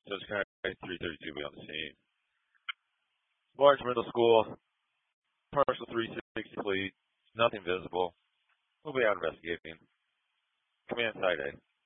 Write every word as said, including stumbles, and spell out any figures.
Judge County three thirty-two be on the scene. Large middle school, partial three sixty fleet, nothing visible. We'll be out investigating. Command Side A.